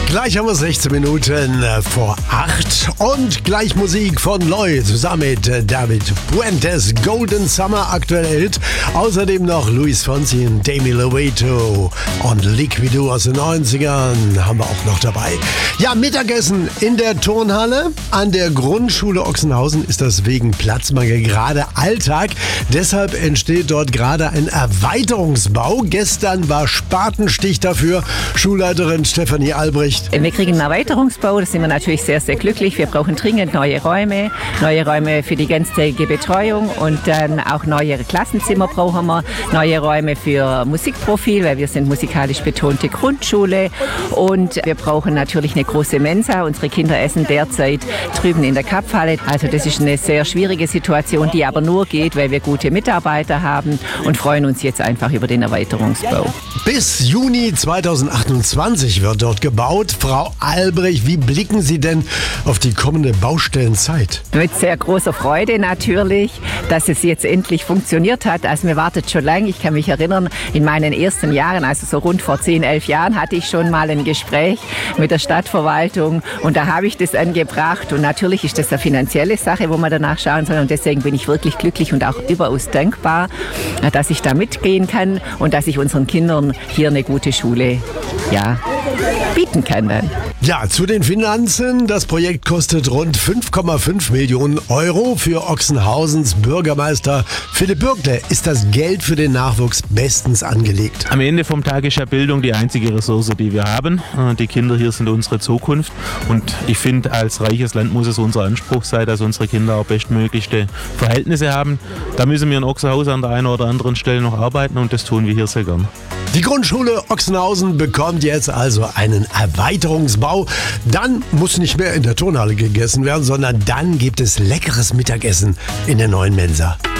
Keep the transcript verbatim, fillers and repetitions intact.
Gleich haben wir sechzehn Minuten vor acht und gleich Musik von Lloyd zusammen mit David Puentes, Golden Summer aktuell Hit. Außerdem noch Luis Fonsi und Demi Lovato und Liquido aus den neunzigern haben wir auch noch dabei. Ja, Mittagessen in der Turnhalle. An der Grundschule Ochsenhausen ist das wegen Platzmangel gerade Alltag. Deshalb entsteht dort gerade ein Erweiterungsbau. Gestern war Spatenstich dafür. Schulleiterin Stefanie Albrecht. Wir kriegen einen Erweiterungsbau, da sind wir natürlich sehr, sehr glücklich. Wir brauchen dringend neue Räume, neue Räume für die ganztägige Betreuung und dann auch neue Klassenzimmer brauchen wir, neue Räume für Musikprofil, weil wir sind musikalisch betonte Grundschule und wir brauchen natürlich eine große Mensa. Unsere Kinder essen derzeit drüben in der Kapfhalle. Also das ist eine sehr schwierige Situation, die aber nur geht, weil wir gute Mitarbeiter haben und freuen uns jetzt einfach über den Erweiterungsbau. Bis Juni zweitausendachtundzwanzig wird dort gebaut. Frau Albrecht, wie blicken Sie denn auf die kommende Baustellenzeit? Mit sehr großer Freude natürlich, dass es jetzt endlich funktioniert hat. Also mir wartet schon lange. Ich kann mich erinnern, in meinen ersten Jahren, also so rund vor zehn, elf Jahren, hatte ich schon mal ein Gespräch mit der Stadtverwaltung und da habe ich das angebracht. Und natürlich ist das eine finanzielle Sache, wo man danach schauen soll. Und deswegen bin ich wirklich glücklich und auch überaus dankbar, dass ich da mitgehen kann und dass ich unseren Kindern hier eine gute Schule, ja, bieten kann dann. Ja, zu den Finanzen. Das Projekt kostet rund fünf Komma fünf Millionen Euro. Für Ochsenhausens Bürgermeister Philipp Bürgle ist das Geld für den Nachwuchs bestens angelegt. Am Ende vom Tag ist ja Bildung die einzige Ressource, die wir haben. Die Kinder hier sind unsere Zukunft. Und ich finde, als reiches Land muss es unser Anspruch sein, dass unsere Kinder auch bestmöglichste Verhältnisse haben. Da müssen wir in Ochsenhausen an der einen oder anderen Stelle noch arbeiten und das tun wir hier sehr gern. Die Grundschule Ochsenhausen bekommt jetzt also einen Erweiterungsbau. Dann muss nicht mehr in der Turnhalle gegessen werden, sondern dann gibt es leckeres Mittagessen in der neuen Mensa.